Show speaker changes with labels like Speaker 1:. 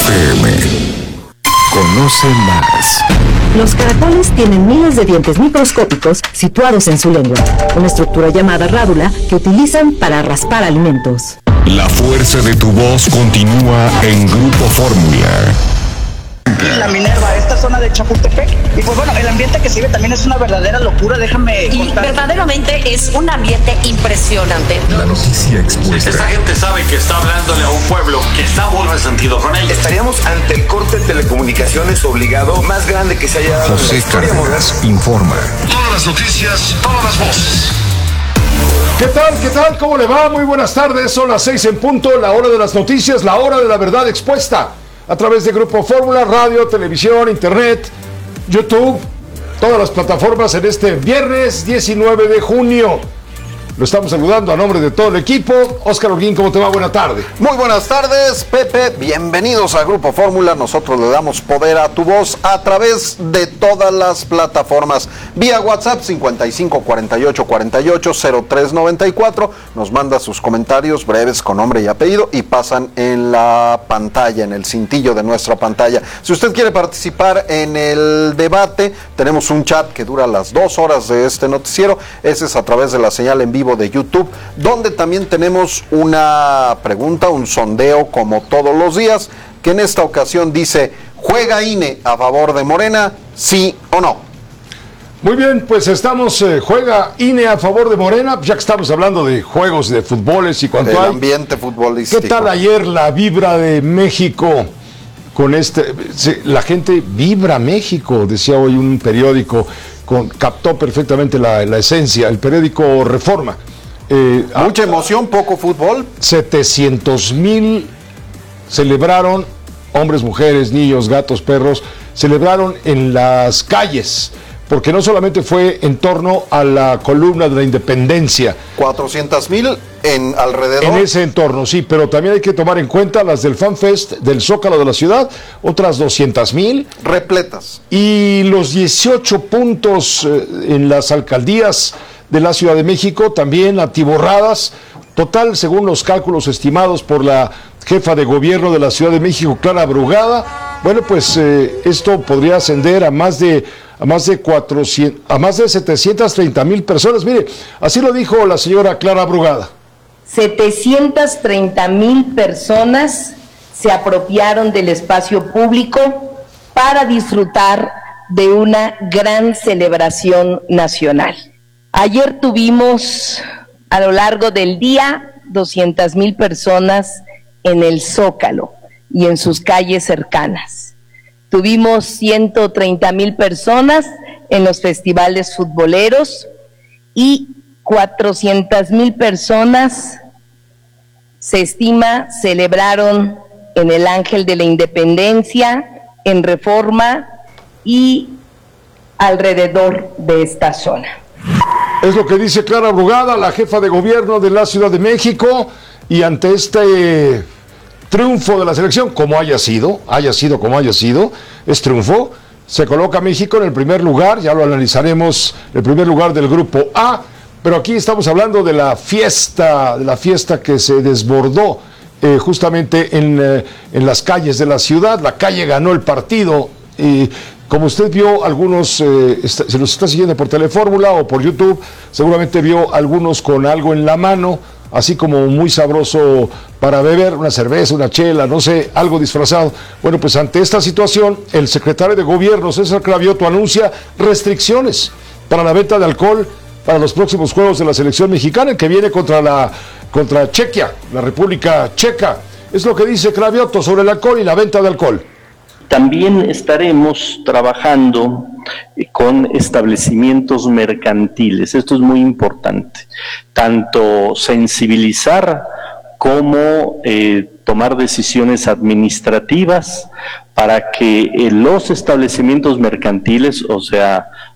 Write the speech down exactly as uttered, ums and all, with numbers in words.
Speaker 1: F M. Conoce más.
Speaker 2: Los caracoles tienen miles de dientes microscópicos situados en su lengua, una estructura llamada rádula que utilizan para raspar alimentos.
Speaker 1: La fuerza de tu voz continúa en Grupo Fórmula.
Speaker 3: La Minerva, esta zona de Chapultepec, y pues bueno, el ambiente que se vive también es una verdadera locura, déjame
Speaker 4: y
Speaker 3: contar.
Speaker 4: Verdaderamente es un ambiente impresionante.
Speaker 1: La noticia expuesta.
Speaker 5: Esta gente sabe que está hablándole a un pueblo que está muy resentido con él.
Speaker 6: Estaríamos ante el corte de telecomunicaciones obligado más grande que se haya dado
Speaker 1: José
Speaker 6: en la historia
Speaker 1: Cárdenas informa.
Speaker 5: Todas las noticias, todas las voces.
Speaker 7: ¿Qué tal? ¿Qué tal? ¿Cómo le va? Muy buenas tardes, son las seis en punto, la hora de las noticias, la hora de la verdad expuesta. A través de Grupo Fórmula, radio, televisión, internet, YouTube, todas las plataformas en este viernes diecinueve de junio. Lo estamos saludando a nombre de todo el equipo. Óscar Holguín, ¿cómo te va? Buena tarde.
Speaker 8: Muy buenas tardes, Pepe. Bienvenidos a Grupo Fórmula. Nosotros le damos poder a tu voz a través de todas las plataformas. Vía WhatsApp cincuenta y cinco cuarenta y ocho cuarenta y ocho cero tres noventa y cuatro. Nos manda sus comentarios breves con nombre y apellido y pasan en la pantalla, en el cintillo de nuestra pantalla. Si usted quiere participar en el debate, tenemos un chat que dura las dos horas de este noticiero. Ese es a través de la señal en vivo de YouTube, donde también tenemos una pregunta, un sondeo como todos los días, que en esta ocasión dice: ¿juega I N E a favor de Morena, sí o no?
Speaker 7: Muy bien, pues estamos, eh, juega I N E a favor de Morena, ya que estamos hablando de juegos de fútboles y cuanto
Speaker 8: El
Speaker 7: hay.
Speaker 8: ambiente futbolístico.
Speaker 7: ¿Qué tal ayer la vibra de México? Con este, la gente vibra México, decía hoy un periódico. Con, captó perfectamente la, la esencia, el periódico Reforma. Eh,
Speaker 8: Mucha a, emoción, poco fútbol.
Speaker 7: setecientos mil celebraron, hombres, mujeres, niños, gatos, perros, celebraron en las calles, porque no solamente fue en torno a la columna de la Independencia.
Speaker 8: cuatrocientos mil en alrededor.
Speaker 7: En ese entorno, sí, pero también hay que tomar en cuenta las del FanFest del Zócalo de la ciudad, otras doscientas mil.
Speaker 8: Repletas.
Speaker 7: Y los dieciocho puntos eh, en las alcaldías de la Ciudad de México también atiborradas. Total, según los cálculos estimados por la jefa de gobierno de la Ciudad de México, Clara Brugada, bueno, pues eh, esto podría ascender a más de a más de cuatrocientos, a más de setecientas treinta mil personas. Mire, así lo dijo la señora Clara Brugada.
Speaker 9: setecientas treinta mil personas se apropiaron del espacio público para disfrutar de una gran celebración nacional. Ayer tuvimos a lo largo del día doscientas mil personas en el Zócalo y en sus calles cercanas. Tuvimos ciento treinta mil personas en los festivales futboleros y cuatrocientas mil personas, se estima, celebraron en el Ángel de la Independencia, en Reforma y alrededor de esta zona.
Speaker 7: Es lo que dice Clara Brugada, la jefa de gobierno de la Ciudad de México, y ante este triunfo de la selección, como haya sido, haya sido como haya sido, es triunfo, se coloca México en el primer lugar, ya lo analizaremos, el primer lugar del grupo A, pero aquí estamos hablando de la fiesta, de la fiesta que se desbordó eh, justamente en, eh, en las calles de la ciudad. La calle ganó el partido y como usted vio, algunos, eh, está, se los está siguiendo por Telefórmula o por YouTube, seguramente vio algunos con algo en la mano, así como muy sabroso para beber, una cerveza, una chela, no sé, algo disfrazado. Bueno, pues ante esta situación, el secretario de Gobierno, César Cravioto, anuncia restricciones para la venta de alcohol para los próximos Juegos de la Selección Mexicana, que viene contra la contra Chequia, la República Checa. Es lo que dice Cravioto sobre el alcohol y la venta de alcohol.
Speaker 10: También estaremos trabajando con establecimientos mercantiles. Esto es muy importante. Tanto sensibilizar como eh, tomar decisiones administrativas para que eh, los establecimientos mercantiles, o sea,